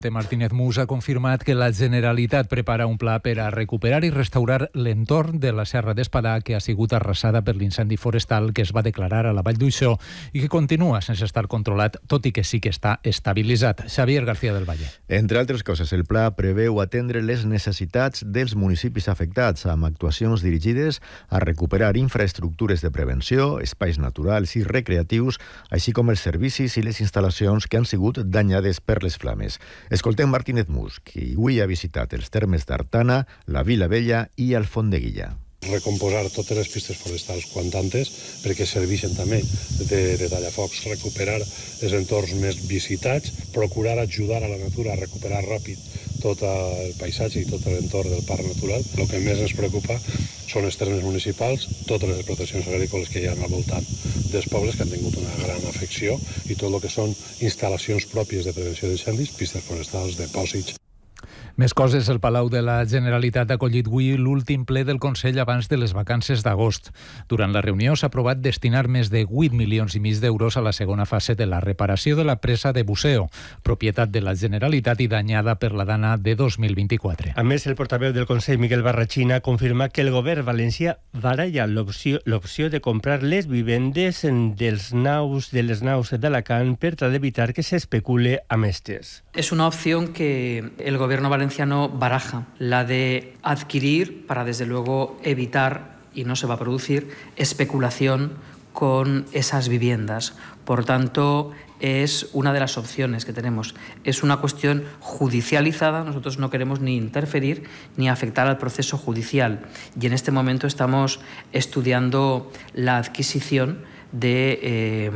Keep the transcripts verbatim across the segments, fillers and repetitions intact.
Martínez Mus ha confirmat que la Generalitat prepara un pla per a recuperar i restaurar l'entorn de la Serra d'Espadà, que ha sigut arrasada per l'incendi forestal que es va declarar a la Vall d'Uixó i que continua sense estar controlat, tot i que sí que està estabilitzat. Xavier García del Valle. Entre altres coses, el pla preveu atendre les necessitats dels municipis afectats amb actuacions dirigides a recuperar infraestructures de prevenció, espais naturals i recreatius, així com els servicis i les instal·lacions que han sigut danyades per les flames. Escoltem Martínez Mus, qui avui ha visitat els termes d'Artana, la Vila Vella i Alfondeguilla. Recomposar totes les pistes forestals quan tantes perquè serveixen també de, de tallafocs, recuperar els entorns més visitats, procurar ajudar a la natura a recuperar ràpid tot el paisatge i tot l'entorn del parc natural. El que més ens preocupa són els termes municipals, totes les proteccions agrícoles que hi ha al voltant dels pobles que han tingut una gran afecció i tot el que són instal·lacions pròpies de prevenció d'incendis, pistes forestals, depòsits. Més coses, el Palau de la Generalitat ha acollit avui l'últim ple del Consell abans de les vacances d'agost. Durant la reunió s'ha aprovat destinar més de vuit milions i mig d'euros a la segona fase de la reparació de la presa de Buceo, propietat de la Generalitat i danyada per la dana de dos mil vint-i-quatre. A més, el portaveu del Consell, Miquel Barrachina, confirma que el govern valencià baralla l'opció, l'opció de comprar les vivendes dels naus, de les naus d'Alacant per tal d'evitar que s'especule amb estes. Es una opción que el gobierno valenciano baraja, la de adquirir para desde luego evitar, y no se va a producir, especulación con esas viviendas. Por tanto, es una de las opciones que tenemos. Es una cuestión judicializada, nosotros no queremos ni interferir ni afectar al proceso judicial. Y en este momento estamos estudiando la adquisición de, eh,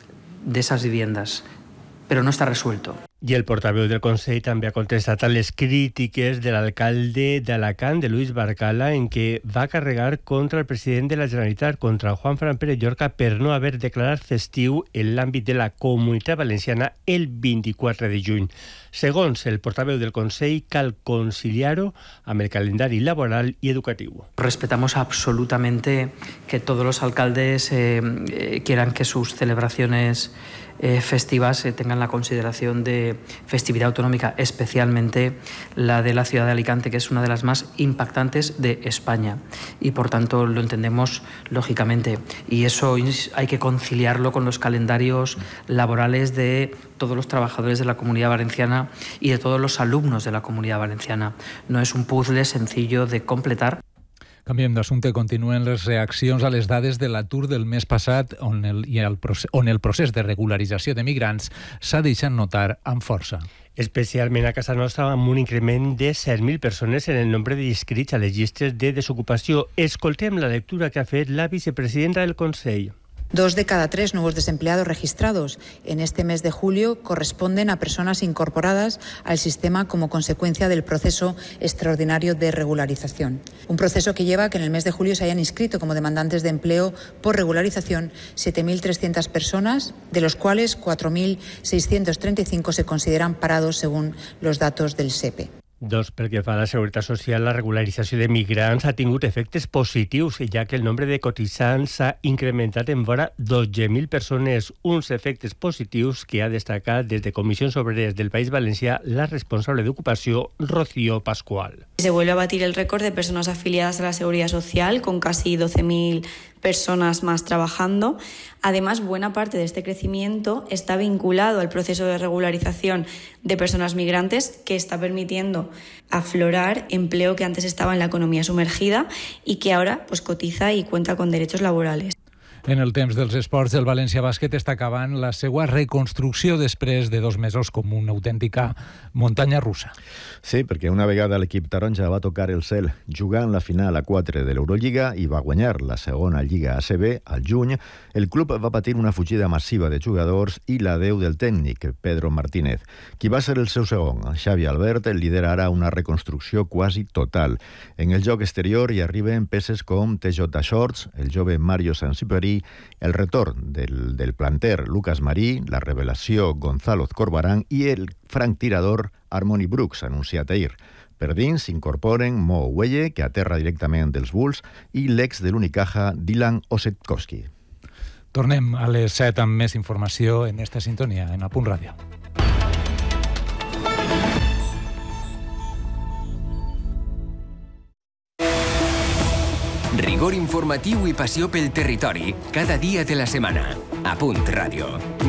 de esas viviendas, pero no está resuelto. I el portaveu del Consell també ha contestat a les crítiques de l'alcalde d'Alacant, de Luis Barcala, en què va carregar contra el president de la Generalitat, contra Juan Fran Pérez Llorca, per no haver declarat festiu en l'àmbit de la Comunitat Valenciana el vint-i-quatre de juny. Segons el portaveu del Consell, cal conciliar-ho amb el calendari laboral i educatiu. Respetamos absolutamente que todos los alcaldes eh, eh, quieran que sus celebraciones Eh, festivas eh, tengan la consideración de festividad autonómica, especialmente la de la ciudad de Alicante, que es una de las más impactantes de España. Y por tanto lo entendemos lógicamente. Y eso hay que conciliarlo con los calendarios laborales de todos los trabajadores de la Comunidad Valenciana y de todos los alumnos de la Comunidad Valenciana. No es un puzzle sencillo de completar. Canviem d'assumpte. Continuen les reaccions a les dades de l'atur del mes passat, on el, i el, on el procés de regularització de migrants s'ha deixat notar amb força. Especialment a casa nostra, amb un increment de set mil persones en el nombre d'inscrits a les llistes de desocupació. Escoltem la lectura que ha fet la vicepresidenta del Consell. Dos de cada tres nuevos desempleados registrados en este mes de julio corresponden a personas incorporadas al sistema como consecuencia del proceso extraordinario de regularización. Un proceso que lleva a que en el mes de julio se hayan inscrito como demandantes de empleo por regularización siete mil trescientas personas, de los cuales cuatro mil seiscientos treinta y cinco se consideran parados según los datos del S E P E. Doncs pel que fa a la Seguretat Social, la regularització de migrants ha tingut efectes positius, ja que el nombre de cotitzants s'ha incrementat en vora dotze mil persones, uns efectes positius que ha destacat des de Comissions Obreres del País Valencià la responsable d'Ocupació, Rocío Pascual. Se vuelve a batir el récord de personas afiliadas a la Seguridad Social, con casi doce mil personas más trabajando. Además, buena parte de este crecimiento está vinculado al proceso de regularización de personas migrantes, que está permitiendo aflorar empleo que antes estaba en la economía sumergida y que ahora pues cotiza y cuenta con derechos laborales. En el temps dels esports, el València Bàsquet està acabant la seva reconstrucció després de dos mesos com una autèntica muntanya russa. Sí, perquè una vegada l'equip taronja va tocar el cel jugant la final a quatre de l'Eurolliga i va guanyar la segona Lliga A C B al juny, el club va patir una fugida massiva de jugadors i l'adeu del tècnic, Pedro Martínez. Qui va ser el seu segon, Xavi Albert, lidera ara una reconstrucció quasi total. En el joc exterior hi arriben peces com T J Shorts, el jove Mario Sansiperi, el retorn del, del planter Lucas Marí, la revelació Gonzalo Corbarán i el franc tirador Harmony Brooks, anunciat ahir. Per dins s'incorporen Mo Huelle, que aterra directament dels Bulls, i l'ex de l'Unicaja Dylan Osetkowski. Tornem a les set amb més informació en esta sintonia, en Apunt Ràdio. Rigor informatiu i passió pel territori, cada dia de la setmana. A Punt Ràdio.